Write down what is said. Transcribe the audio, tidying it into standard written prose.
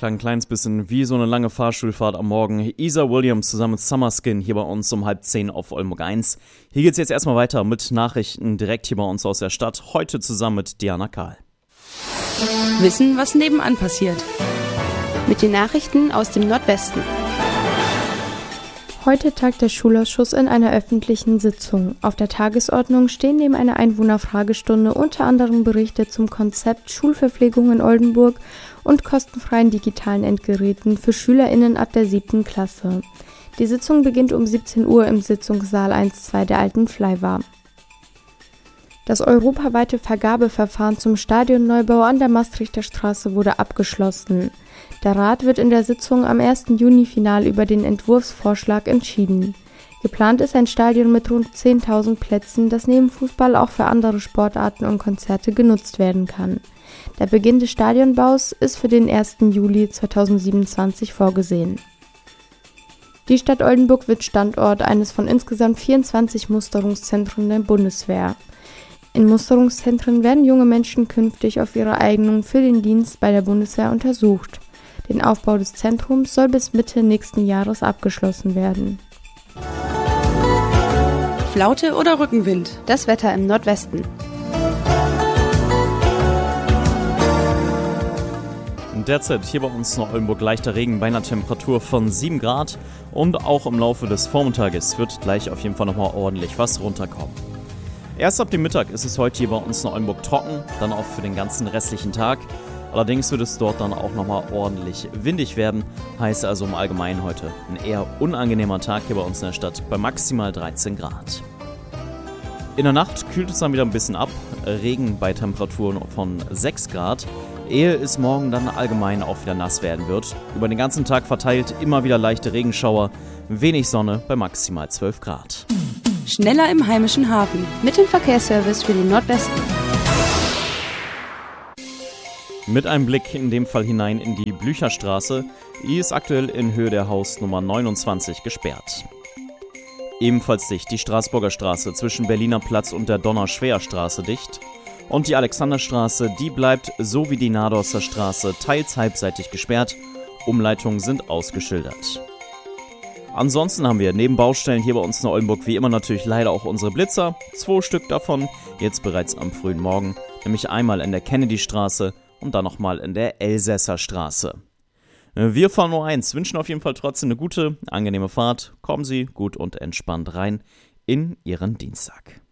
klang ein kleines bisschen wie so eine lange Fahrschulfahrt am Morgen. Isa Williams zusammen mit Summerskin hier bei uns um 9:30 auf Oldenburg 1. Hier geht's jetzt erstmal weiter mit Nachrichten direkt hier bei uns aus der Stadt. Heute zusammen mit Diana Kahl. Wissen, was nebenan passiert. Mit den Nachrichten aus dem Nordwesten. Heute tagt der Schulausschuss in einer öffentlichen Sitzung. Auf der Tagesordnung stehen neben einer Einwohnerfragestunde unter anderem Berichte zum Konzept Schulverpflegung in Oldenburg und kostenfreien digitalen Endgeräten für SchülerInnen ab der 7. Klasse. Die Sitzung beginnt um 17 Uhr im Sitzungssaal 1-2 der alten Fleiwa. Das europaweite Vergabeverfahren zum Stadionneubau an der Maastrichter Straße wurde abgeschlossen. Der Rat wird in der Sitzung am 1. Juni final über den Entwurfsvorschlag entschieden. Geplant ist ein Stadion mit rund 10.000 Plätzen, das neben Fußball auch für andere Sportarten und Konzerte genutzt werden kann. Der Beginn des Stadionbaus ist für den 1. Juli 2027 vorgesehen. Die Stadt Oldenburg wird Standort eines von insgesamt 24 Musterungszentren der Bundeswehr. In Musterungszentren werden junge Menschen künftig auf ihre Eignung für den Dienst bei der Bundeswehr untersucht. Den Aufbau des Zentrums soll bis Mitte nächsten Jahres abgeschlossen werden. Flaute oder Rückenwind? Das Wetter im Nordwesten. Derzeit hier bei uns in Oldenburg leichter Regen bei einer Temperatur von 7 Grad und auch im Laufe des Vormittages wird gleich auf jeden Fall nochmal ordentlich was runterkommen. Erst ab dem Mittag ist es heute hier bei uns in Oldenburg trocken, dann auch für den ganzen restlichen Tag. Allerdings wird es dort dann auch nochmal ordentlich windig werden, heißt also im Allgemeinen heute ein eher unangenehmer Tag hier bei uns in der Stadt bei maximal 13 Grad. In der Nacht kühlt es dann wieder ein bisschen ab, Regen bei Temperaturen von 6 Grad, ehe es morgen dann allgemein auch wieder nass werden wird. Über den ganzen Tag verteilt immer wieder leichte Regenschauer, wenig Sonne bei maximal 12 Grad. Schneller im heimischen Hafen. Mit dem Verkehrsservice für den Nordwesten. Mit einem Blick in dem Fall hinein in die Blücherstraße, die ist aktuell in Höhe der Hausnummer 29 gesperrt. Ebenfalls dicht die Straßburger Straße zwischen Berliner Platz und der Donner-Schwer-Straße dicht. Und die Alexanderstraße, die bleibt so wie die Nadorster Straße teils halbseitig gesperrt. Umleitungen sind ausgeschildert. Ansonsten haben wir neben Baustellen hier bei uns in Oldenburg wie immer natürlich leider auch unsere Blitzer. 2 Stück davon, jetzt bereits am frühen Morgen, nämlich einmal in der Kennedystraße und dann nochmal in der Elsässer Straße. Wir von O1 wünschen auf jeden Fall trotzdem eine gute, angenehme Fahrt. Kommen Sie gut und entspannt rein in Ihren Dienstag.